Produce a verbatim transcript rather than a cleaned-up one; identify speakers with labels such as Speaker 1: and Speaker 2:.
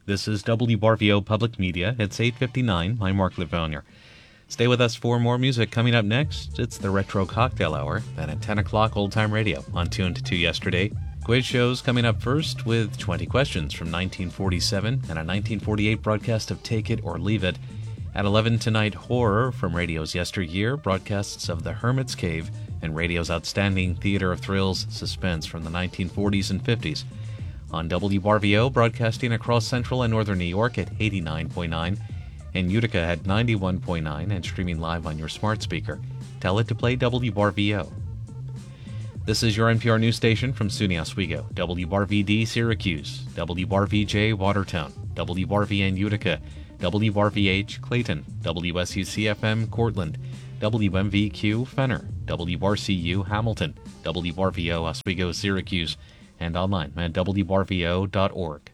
Speaker 1: This is W R V O Public Media. It's eight fifty-nine. I'm Mark Levonier. Stay with us for more music. Coming up next, it's the Retro Cocktail Hour. Then at ten o'clock, Old Time Radio on Tuned to Yesterday. Quiz shows coming up first with twenty questions from nineteen forty-seven and a nineteen forty-eight broadcast of Take It or Leave It. At eleven tonight, horror from radio's yesteryear, broadcasts of The Hermit's Cave, and radio's outstanding theater of thrills, suspense from the nineteen forties and fifties. On W R V O, broadcasting across central and northern New York at eighty-nine point nine, and Utica at ninety-one point nine, and streaming live on your smart speaker. Tell it to play W R V O. This is your N P R news station from SUNY Oswego, W R V D Syracuse, W R V J Watertown, W R V N Utica, W R V H Clayton, W S U C F M Cortland, W M V Q Fenner, W R C U Hamilton, W R V O Oswego Syracuse, and online at W R V O dot org.